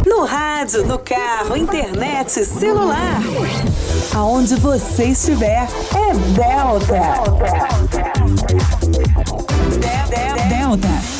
No rádio, no carro, internet, celular. Aonde você estiver, é Delta. Delta.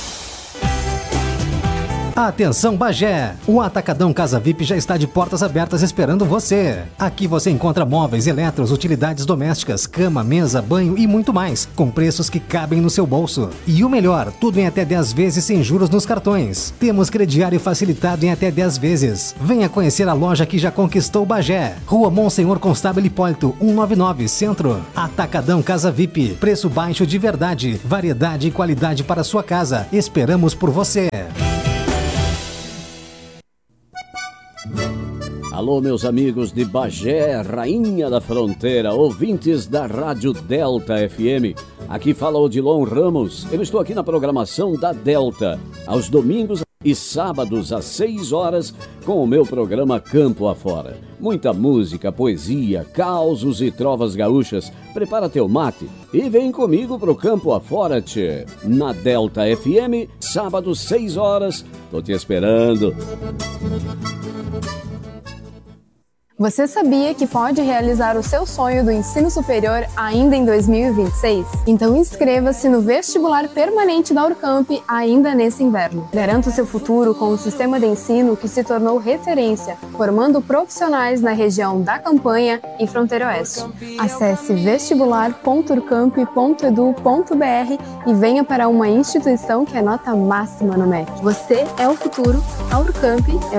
Atenção Bagé! O Atacadão Casa VIP já está de portas abertas esperando você. Aqui você encontra móveis, eletros, utilidades domésticas, cama, mesa, banho e muito mais, com preços que cabem no seu bolso. E o melhor, tudo em até 10 vezes sem juros nos cartões. Temos crediário facilitado em até 10 vezes. Venha conhecer a loja que já conquistou Bagé. Rua Monsenhor Constável Hipólito, 199, Centro. Atacadão Casa VIP. Preço baixo de verdade, variedade e qualidade para sua casa. Esperamos por você. Alô, meus amigos de Bagé, Rainha da Fronteira, ouvintes da Rádio Delta FM. Aqui fala Odilon Ramos. Eu estou aqui na programação da Delta, aos domingos e sábados às 6 horas, com o meu programa Campo Afora. Muita música, poesia, causos e trovas gaúchas. Prepara teu mate e vem comigo pro Campo Afora, tchê. Na Delta FM, sábado 6 horas. Tô te esperando. Você sabia que pode realizar o seu sonho do ensino superior ainda em 2026? Então inscreva-se no vestibular permanente da Urcamp ainda nesse inverno. Garanta o seu futuro com um sistema de ensino que se tornou referência, formando profissionais na região da Campanha e Fronteira Oeste. Acesse vestibular.urcamp.edu.br e venha para uma instituição que é nota máxima no MEC. Você é o futuro, a Urcamp é